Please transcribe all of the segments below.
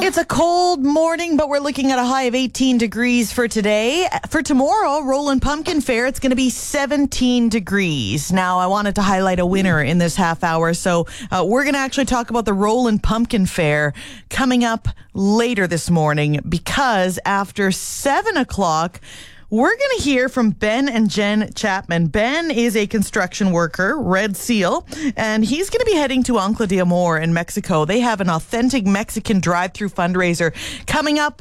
It's a cold morning, but we're looking at a high of 18 degrees for today. For tomorrow, Roland Pumpkin Fair, it's going to be 17 degrees. Now, I wanted to highlight a winner in this half hour, so we're going to actually talk about the Roland Pumpkin Fair coming up later this morning, because after 7 o'clock, we're going to hear from Ben and Jen Chapman. Ben is a construction worker, Red Seal, and he's going to be heading to Ancla de Amor in Mexico. They have an authentic Mexican drive-through fundraiser coming up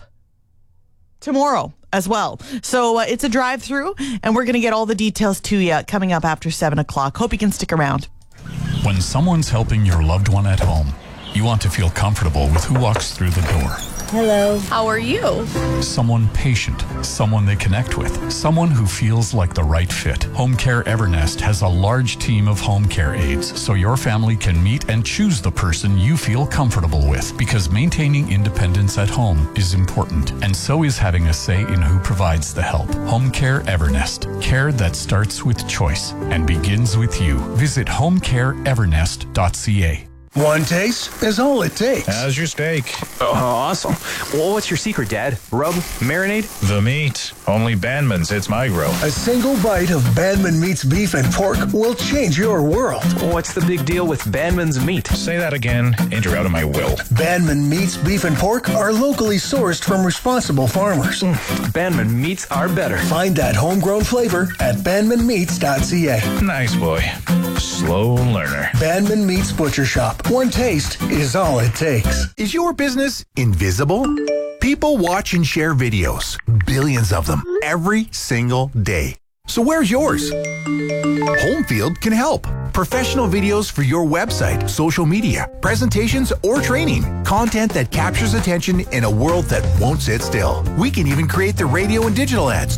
tomorrow as well. So it's a drive-through, and we're going to get all the details to you coming up after 7 o'clock. Hope you can stick around. When someone's helping your loved one at home, you want to feel comfortable with who walks through the door. Hello. How are you? Someone patient, someone they connect with, someone who feels like the right fit. Home Care Evernest has a large team of home care aides, so your family can meet and choose the person you feel comfortable with, because maintaining independence at home is important, and so is having a say in who provides the help. Home Care Evernest, care that starts with choice and begins with you. Visit homecareevernest.ca. One taste is all it takes. How's your steak? Oh, awesome. Well, what's your secret, Dad? Rub? Marinade? The meat. Only Bandman's hits my grill. A single bite of Bandman Meat's beef and pork will change your world. What's the big deal with Bandman's meat? Say that again, and you're out of my will. Bandman Meat's beef and pork are locally sourced from responsible farmers. Bandman meats are better. Find that homegrown flavor at bandmanmeats.ca. Nice boy. Slow learner. Bandman Meat's Butcher Shop. One taste is all it takes. Is your business invisible? People watch and share videos, billions of them, every single day. So where's yours? Homefield can help. Professional videos for your website, social media, presentations, or training. Content that captures attention in a world that won't sit still. We can even create the radio and digital ads